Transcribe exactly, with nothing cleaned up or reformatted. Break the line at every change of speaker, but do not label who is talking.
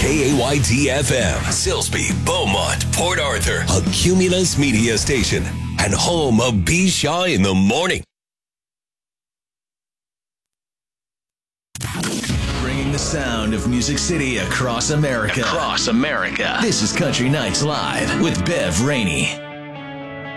K A Y T F M, Silsbee, Beaumont, Port Arthur, a Cumulus media station, and home of B. Shaw in the Morning.
Bringing the sound of Music City across America. Across America. This is Country Nights Live with Bev Rainey.